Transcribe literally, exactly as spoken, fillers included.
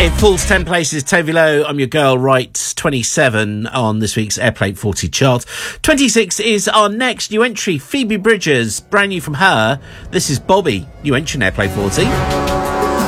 It falls ten places. Toby Lowe, I'm Your Girl, writes twenty-seven on this week's Airplay forty chart. twenty-six is our next new entry, Phoebe Bridgers, brand new from her. This is Bobby, new entry in Airplay forty.